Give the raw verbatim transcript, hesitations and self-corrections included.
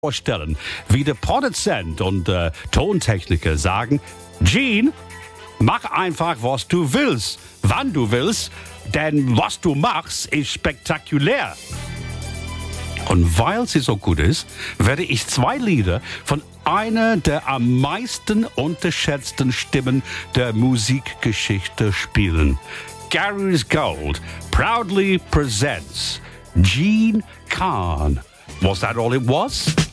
vorstellen, wie der Produzent und äh, Tontechniker sagen, Gene, mach einfach, was du willst, wann du willst, denn was du machst, ist spektakulär. Und weil sie so gut ist, werde ich zwei Lieder von einer der am meisten unterschätzten Stimmen der Musikgeschichte spielen. Gary's Gold proudly presents Gene Khan. Was that all it was?